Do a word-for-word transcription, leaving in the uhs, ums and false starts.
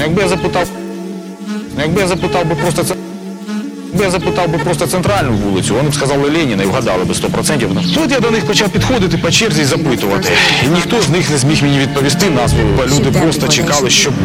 Якби я запитав, якби я запитав би просто це. Якби я запитав би просто центральну вулицю, вони б сказали Леніна і вгадали би сто відсотків. Тут я до них почав підходити по черзі і запитувати. І ніхто з них не зміг мені відповісти назву. Люди просто чекали, щоб